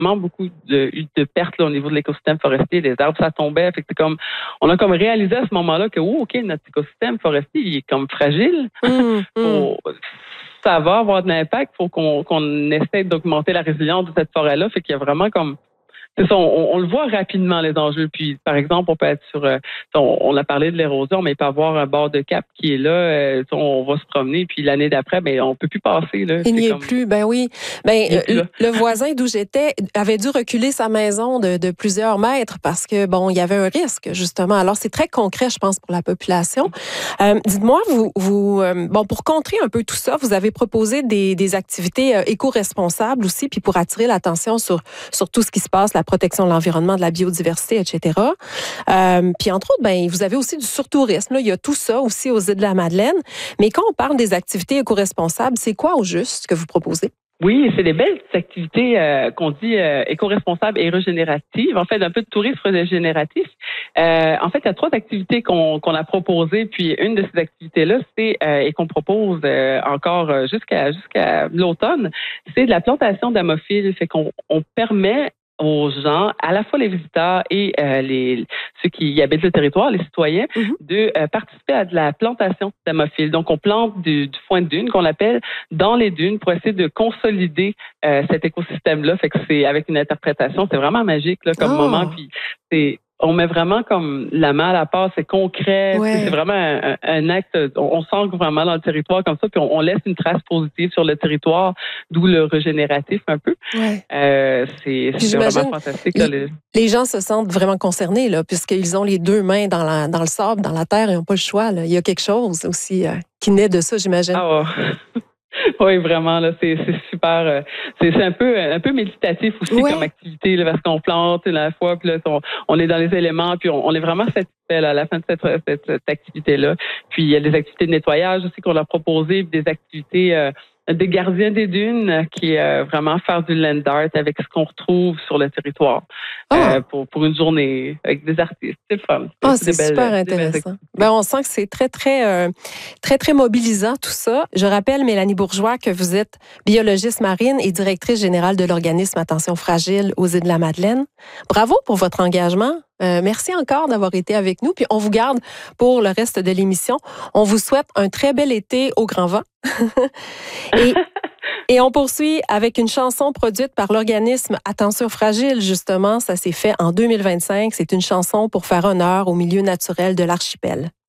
vraiment beaucoup eu de pertes là, au niveau de l'écosystème forestier. Les arbres, ça tombait. Fait que on a comme réalisé à ce moment-là que, OK, notre écosystème forestier, il est comme fragile. Ça va avoir de l'impact. Il faut qu'on essaie d'augmenter la résilience de cette forêt-là. Fait qu'il y a vraiment comme... C'est ça, on le voit rapidement, les enjeux. Puis, par exemple, on peut être sur... on a parlé de l'érosion, mais il peut y avoir un bord de cap qui est là. On va se promener, puis l'année d'après, on peut plus passer. Là. Il n'y est plus, ben oui. Le voisin d'où j'étais avait dû reculer sa maison de plusieurs mètres parce que, il y avait un risque, justement. Alors, c'est très concret, je pense, pour la population. Dites-moi, pour contrer un peu tout ça, vous avez proposé des activités éco-responsables aussi, puis pour attirer l'attention sur tout ce qui se passe, la protection de l'environnement, de la biodiversité, etc. Puis entre autres, vous avez aussi du surtourisme. Là, il y a tout ça aussi aux îles de la Madeleine. Mais quand on parle des activités éco-responsables, c'est quoi au juste que vous proposez? Oui, c'est des belles activités qu'on dit éco-responsables et régénératives. En fait, un peu de tourisme régénératif. En fait, il y a 3 activités qu'on a proposées. Puis une de ces activités-là, c'est et qu'on propose encore jusqu'à l'automne, c'est de la plantation d'amophiles. Fait qu'on permet aux gens, à la fois les visiteurs et ceux qui y habitent le territoire, les citoyens, de participer à de la plantation d'amophiles. Donc, on plante du foin de dune qu'on appelle dans les dunes pour essayer de consolider cet écosystème-là. Fait que c'est avec une interprétation, c'est vraiment magique là, comme moment. Puis on met vraiment comme la main à la pâte, c'est concret, c'est vraiment un acte, on s'ancre vraiment dans le territoire comme ça, puis on laisse une trace positive sur le territoire, d'où le régénératif un peu. C'est vraiment fantastique. Les gens se sentent vraiment concernés, là, puisqu'ils ont les 2 mains dans le sable, dans la terre, ils n'ont pas le choix. Là. Il y a quelque chose aussi qui naît de ça, j'imagine. Oui, vraiment, là, c'est super. C'est un peu méditatif aussi comme activité, là, parce qu'on plante à la fois, puis là, on est dans les éléments, puis on est vraiment satisfait là, à la fin de cette activité-là. Puis il y a des activités de nettoyage aussi qu'on a proposées, puis des activités des gardiens des dunes, qui est vraiment faire du land art avec ce qu'on retrouve sur le territoire pour une journée avec des artistes. C'est le fun. C'est super intéressant. On sent que c'est très, très, très, très mobilisant tout ça. Je rappelle, Mélanie Bourgeois, que vous êtes biologiste marine et directrice générale de l'organisme Attention Fragile aux îles de la Madeleine. Bravo pour votre engagement. Merci encore d'avoir été avec nous. Puis on vous garde pour le reste de l'émission. On vous souhaite un très bel été au grand vent. Et on poursuit avec une chanson produite par l'organisme Attention Fragile, justement. Ça s'est fait en 2025. C'est une chanson pour faire honneur au milieu naturel de l'archipel.